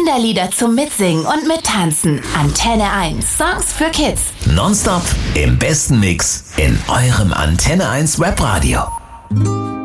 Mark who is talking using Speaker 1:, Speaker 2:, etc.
Speaker 1: Kinderlieder zum Mitsingen und Mittanzen. Antenne 1 Songs für Kids.
Speaker 2: Nonstop im besten Mix in eurem Antenne 1 Webradio.